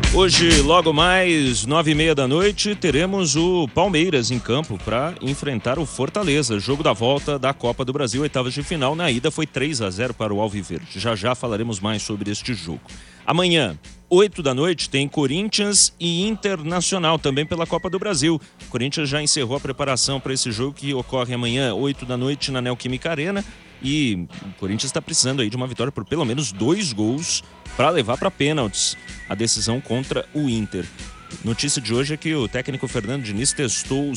Hoje, logo mais, 9h30 da noite, teremos o Palmeiras em campo para enfrentar o Fortaleza. Jogo da volta da Copa do Brasil, oitavas de final. Na ida foi 3-0 para o Alviverde. Já falaremos mais sobre este jogo. Amanhã, 8 da noite, tem Corinthians e Internacional, também pela Copa do Brasil. O Corinthians já encerrou a preparação para esse jogo que ocorre amanhã, 8 da noite, na Neoquímica Arena. E o Corinthians está precisando aí de uma vitória por pelo menos 2 gols para levar para pênaltis a decisão contra o Inter. Notícia de hoje é que o técnico Fernando Diniz testou